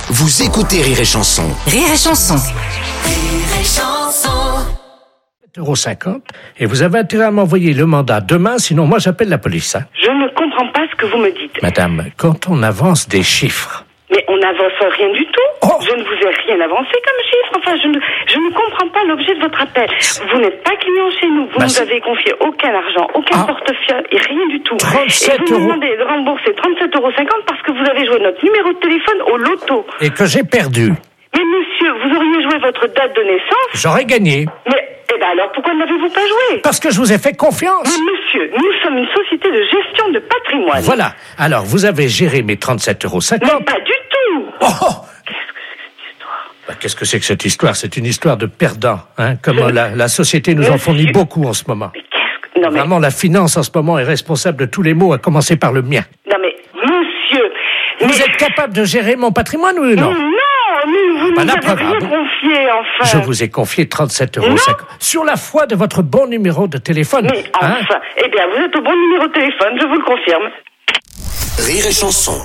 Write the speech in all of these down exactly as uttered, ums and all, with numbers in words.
Vous écoutez Rire et Chanson. Rire et Chanson. Rire et Chanson. sept euros cinquante et vous avez intérêt à m'envoyer le mandat demain, sinon moi j'appelle la police. Hein. Je ne comprends pas ce que vous me dites. Madame, quand on avance des chiffres... Mais on n'avance rien du tout. Oh. Je ne vous ai rien avancé comme chiffre. Enfin, je ne, je ne comprends pas l'objet de votre appel. Vous n'êtes pas client chez nous. Vous bah, nous c'est... avez confié aucun argent, aucun ah. portefeuille et rien du tout. trente-sept et vous euros. nous demandez de rembourser trente-sept euros cinquante parce que vous avez joué notre numéro de téléphone au loto. Et que j'ai perdu. Mais monsieur, vous auriez joué votre date de naissance. J'aurais gagné. Mais, eh ben alors, pourquoi ne l'avez-vous pas joué? Parce que je vous ai fait confiance. Mais monsieur, nous sommes une société de gestion de patrimoine. Voilà. Alors, vous avez géré mes trente-sept euros cinquante. Mais pas du tout. Oh, oh. Bah, qu'est-ce que c'est que cette histoire? C'est une histoire de perdants, hein, comme Je... la, la société nous Monsieur... en fournit beaucoup en ce moment. Mais qu'est-ce que... Non, mais... Vraiment, la finance en ce moment est responsable de tous les maux, à commencer par le mien. Non mais, monsieur... Vous mais... êtes capable de gérer mon patrimoine, oui ou non? Non, mais vous Bah, nous avez rien confié, enfin. Je vous ai confié trente-sept euros cinquante sur la foi de votre bon numéro de téléphone. Mais hein? enfin, eh bien, vous êtes au bon numéro de téléphone, je vous le confirme. Rire et Chanson.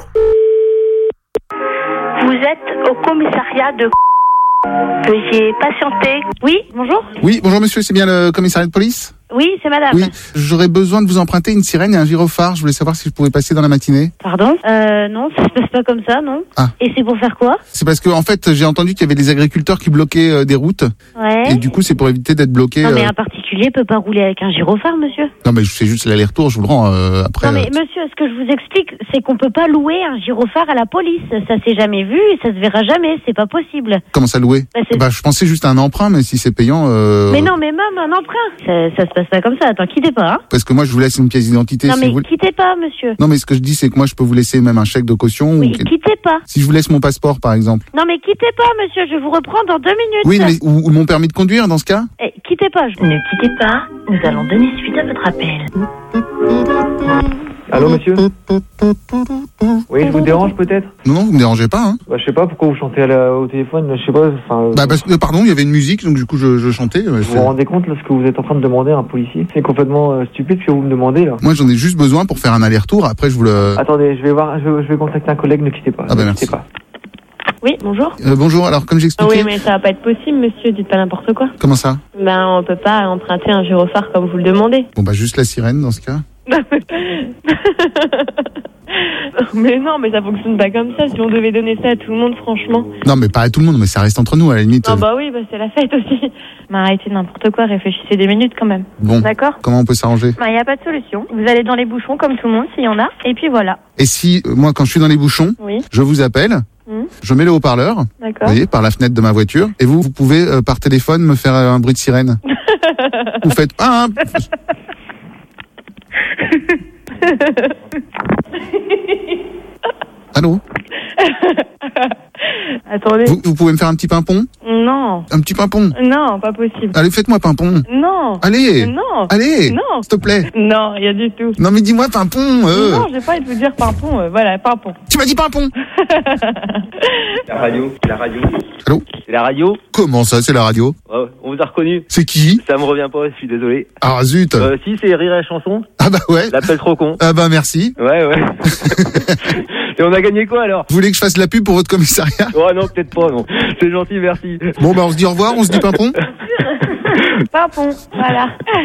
Vous êtes au commissariat de... Veuillez patienter. Oui, bonjour. Oui, bonjour monsieur, c'est bien le commissariat de police? Oui, c'est madame. Oui, j'aurais besoin de vous emprunter une sirène et un gyrophare. Je voulais savoir si je pouvais passer dans la matinée. Pardon? Euh, non, ça se passe pas comme ça, non. Ah. Et c'est pour faire quoi? C'est parce que, en fait, j'ai entendu qu'il y avait des agriculteurs qui bloquaient euh, des routes. Ouais. Et du coup, c'est pour éviter d'être bloqué. Non, mais euh... un particulier peut pas rouler avec un gyrophare, monsieur. Non, mais c'est juste l'aller-retour, je vous le rends euh, après. Non, mais euh... monsieur, ce que je vous explique, c'est qu'on peut pas louer un gyrophare à la police. Ça s'est jamais vu et ça se verra jamais. C'est pas possible. Comment ça louer? Bah, c'est... bah, je pensais juste à un emprunt, mais si c'est payant. Euh... Mais non, mais même un emprunt. Ça, ça se passe pas comme ça. Attends, quittez pas, hein. Parce que moi, je vous laisse une pièce d'identité. Non, si mais vous... quittez pas, monsieur. Non, mais ce que je dis, c'est que moi, je peux vous laisser même un chèque de caution. Oui, ou... quittez pas. Si je vous laisse mon passeport, par exemple. Non, mais quittez pas, monsieur. Je vous reprends dans deux minutes. Oui, mais ou, ou mon permis de conduire, dans ce cas. Eh, quittez pas. Je... Ne quittez pas. Nous allons donner suite à votre appel. Allô, monsieur? Oui, je vous dérange peut-être? Non, non, vous me dérangez pas, hein. Bah, je sais pas pourquoi vous chantez à la... au téléphone, je sais pas, enfin... Bah, parce que, pardon, il y avait une musique, donc du coup, je, je chantais. Vous vous rendez compte, là, ce que vous êtes en train de demander à un policier? C'est complètement euh, stupide ce que vous me demandez, là. Moi, j'en ai juste besoin pour faire un aller-retour, après, je vous le... Attendez, je vais voir, je, je vais contacter un collègue, ne quittez pas. Ah bah, ne merci. quittez pas. Oui, bonjour. Euh, bonjour, alors, comme j'expliquais... Oui, mais ça va pas être possible, monsieur. Dites pas n'importe quoi. Comment ça? Ben, on peut pas emprunter un gyrophare comme vous le demandez. Bon, bah, juste la sirène, dans ce cas. Mais non, mais ça fonctionne pas comme ça. Si on devait donner ça à tout le monde, franchement. Non, mais pas à tout le monde, mais ça reste entre nous, à la limite. Non, bah oui, bah c'est la fête aussi. Mais arrêtez n'importe quoi, réfléchissez des minutes quand même. Bon, d'accord? Comment on peut s'arranger? Bah, y a pas de solution. Vous allez dans les bouchons comme tout le monde, s'il y en a, et puis voilà. Et si, euh, moi, quand je suis dans les bouchons, Oui. je vous appelle, Mmh. je mets le haut-parleur, vous D'accord. voyez, par la fenêtre de ma voiture, et vous, vous pouvez, euh, par téléphone, me faire euh, un bruit de sirène. Vous faites... Ah, hein. Allô? Attendez. Vous, vous pouvez me faire un petit pimpon? Non. Un petit pimpon? Non, pas possible. Allez, faites-moi pimpon. Non. Allez. Non. Allez. Non. S'il te plaît. Non, rien du tout. Non, mais dis-moi pimpon. Euh. Non, j'ai pas envie de vous dire pimpon. Euh, voilà, pimpon. Tu m'as dit pimpon. La radio, la radio. Allô? C'est la radio? Comment ça, c'est la radio? Ouais, on vous a reconnu. C'est qui? Ça me revient pas, je suis désolé. Ah, zut. Euh, si, c'est Rire et Chanson. Ah bah ouais. L'appel trop con. Ah bah merci. Ouais, ouais. Et on a gagné quoi alors? Vous voulez que je fasse la pub pour votre commissariat? Oh non, peut-être pas, non. C'est gentil, merci. Bon bah on se dit au revoir, on se dit pimpon. Pimpon, voilà.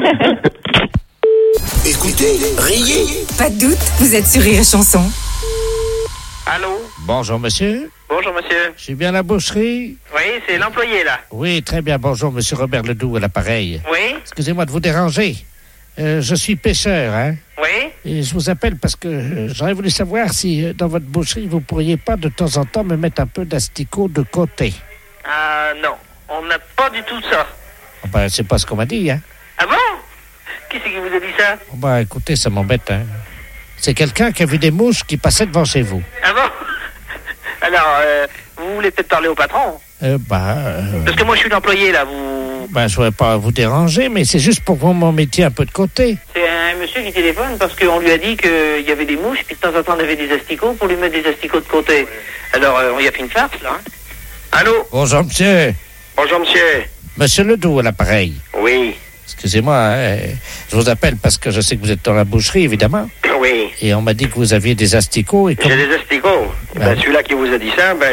Écoutez, riez. Pas de doute, vous êtes sur Rire et Chanson. Allô? Bonjour, monsieur. Bonjour, monsieur. Je suis bien à la boucherie? Oui, c'est l'employé, là. Oui, très bien. Bonjour, monsieur Robert Ledoux à l'appareil. Oui? Excusez-moi de vous déranger. Euh, je suis pêcheur, hein. Oui? Et je vous appelle parce que euh, j'aurais voulu savoir si, euh, dans votre boucherie, vous pourriez pas, de temps en temps, me mettre un peu d'asticot de côté. Ah, non. On n'a pas du tout ça. Oh, ben, c'est pas ce qu'on m'a dit, hein. Ah bon? Qui c'est qui vous a dit ça? Oh, ben, écoutez, ça m'embête, hein. C'est quelqu'un qui a vu des mouches qui passaient devant chez vous. Ah bon? Alors, euh, vous voulez peut-être parler au patron? Euh, ben... Euh... Parce que moi, je suis l'employé, là, vous... Ben, je voudrais pas vous déranger, mais c'est juste pour que vous m'en mettiez un peu de côté. C'est un monsieur qui téléphone parce qu'on lui a dit qu'il y avait des mouches, puis de temps en temps, on avait des asticots pour lui mettre des asticots de côté. Alors, euh, on y a fait une farce, là. Hein? Allô? Bonjour, monsieur. Bonjour, monsieur. Monsieur Ledoux à l'appareil. Oui. Excusez-moi, hein, je vous appelle parce que je sais que vous êtes dans la boucherie, évidemment. Oui. Et on m'a dit que vous aviez des asticots et comme... J'ai des asticots. Ben, Ben, celui-là qui vous a dit ça, ben,